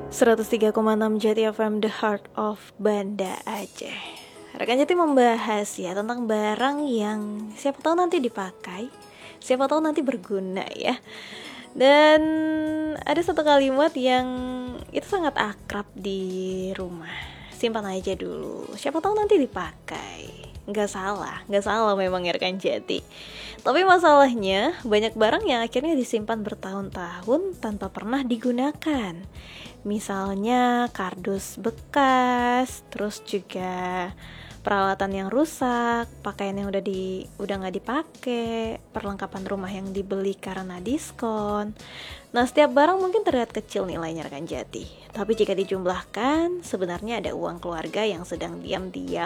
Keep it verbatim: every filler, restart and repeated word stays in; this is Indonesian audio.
seratus tiga koma enam Jati F M, The Heart of Banda Aceh. Rekan Jati membahas ya tentang barang yang siapa tahu nanti dipakai, siapa tahu nanti berguna ya. Dan ada satu kalimat yang itu sangat akrab di rumah. Simpan aja dulu, siapa tahu nanti dipakai. Nggak salah, nggak salah memang ya rekan Jati. Tapi masalahnya banyak barang yang akhirnya disimpan bertahun-tahun tanpa pernah digunakan. Misalnya kardus bekas, terus juga peralatan yang rusak, pakaian yang udah di udah nggak dipakai, perlengkapan rumah yang dibeli karena diskon. Nah, setiap barang mungkin terlihat kecil nilainya rekan Jati, tapi jika dijumlahkan sebenarnya ada uang keluarga yang sedang diam-diam